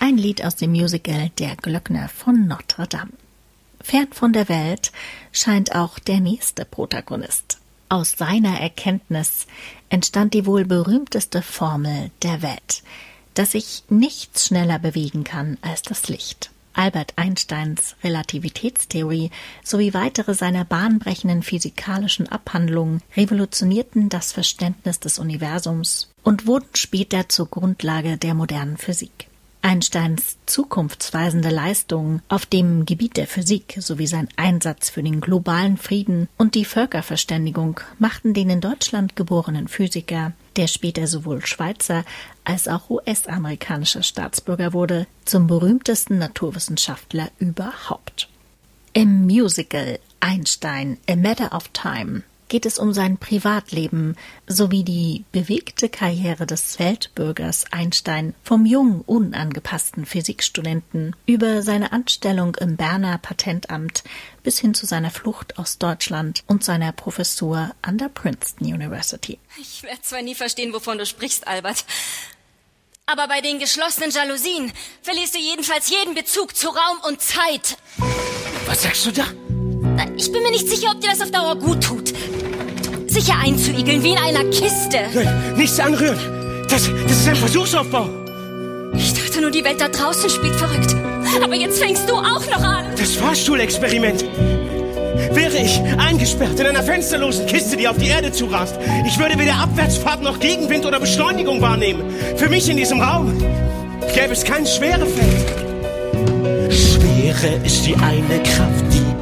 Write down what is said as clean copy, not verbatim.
Ein Lied aus dem Musical Der Glöckner von Notre Dame. Fern von der Welt scheint auch der nächste Protagonist. Aus seiner Erkenntnis entstand die wohl berühmteste Formel der Welt, dass sich nichts schneller bewegen kann als das Licht. Albert Einsteins Relativitätstheorie sowie weitere seiner bahnbrechenden physikalischen Abhandlungen revolutionierten das Verständnis des Universums und wurden später zur Grundlage der modernen Physik. Einsteins zukunftsweisende Leistungen auf dem Gebiet der Physik sowie sein Einsatz für den globalen Frieden und die Völkerverständigung machten den in Deutschland geborenen Physiker, der später sowohl Schweizer als auch US-amerikanischer Staatsbürger wurde, zum berühmtesten Naturwissenschaftler überhaupt. Im Musical Einstein, A Matter of Time geht es um sein Privatleben sowie die bewegte Karriere des Weltbürgers Einstein vom jungen, unangepassten Physikstudenten über seine Anstellung im Berner Patentamt bis hin zu seiner Flucht aus Deutschland und seiner Professur an der Princeton University. Ich werde zwar nie verstehen, wovon du sprichst, Albert, aber bei den geschlossenen Jalousien verlierst du jedenfalls jeden Bezug zu Raum und Zeit. Was sagst du da? Ich bin mir nicht sicher, ob dir das auf Dauer gut tut. Sicher einzuigeln wie in einer Kiste. Nein, nichts anrühren. Das ist ein Versuchsaufbau. Ich dachte nur, die Welt da draußen spielt verrückt. Aber jetzt fängst du auch noch an. Das Fahrstuhlexperiment. Wäre ich eingesperrt in einer fensterlosen Kiste, die auf die Erde zurast, ich würde weder Abwärtsfahrt noch Gegenwind oder Beschleunigung wahrnehmen. Für mich in diesem Raum gäbe es kein Schwerefeld. Schwere ist die eine Kraft, die